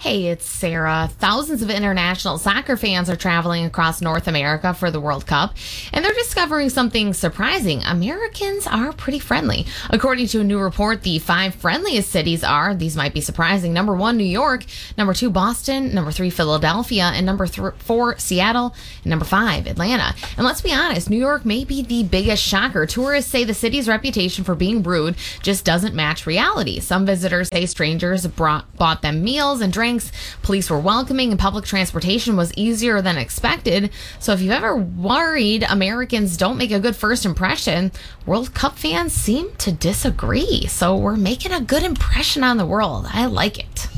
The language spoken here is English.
Hey, it's Sarah. Thousands of international soccer fans are traveling across North America for the World Cup, and they're discovering something surprising. Americans are pretty friendly. According to a new report, the five friendliest cities are, these might be surprising, number one, New York, number two, Boston, number three, Philadelphia, and number four, Seattle, and number five, Atlanta. And let's be honest, New York may be the biggest shocker. Tourists say the city's reputation for being rude just doesn't match reality. Some visitors say strangers bought them meals and drinks. Police were welcoming, and public transportation was easier than expected. So if you've ever worried Americans don't make a good first impression, World Cup fans seem to disagree. So we're making a good impression on the world. I like it.